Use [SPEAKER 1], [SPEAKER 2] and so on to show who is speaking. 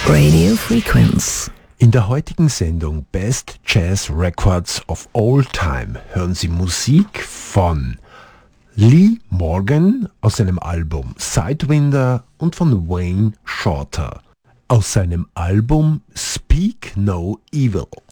[SPEAKER 1] Radio Frequenz.
[SPEAKER 2] In der heutigen Sendung Best Jazz Records of All Time hören Sie Musik von Lee Morgan aus seinem Album Sidewinder und von Wayne Shorter aus seinem Album Speak No Evil.